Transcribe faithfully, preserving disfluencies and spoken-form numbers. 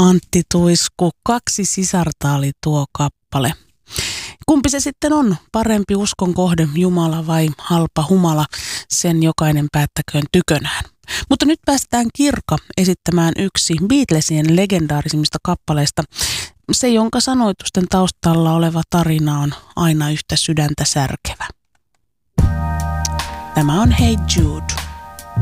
Antti Tuisku, Kaksi sisarta oli tuo kappale. Kumpi se sitten on? Parempi uskon kohde, Jumala vai halpa humala? Sen jokainen päättäköön tykönään. Mutta nyt päästään Kirka esittämään yksi Beatlesien legendaarisimmista kappaleista. Se, jonka sanoitusten taustalla oleva tarina on aina yhtä sydäntä särkevä. Tämä on Hey Jude.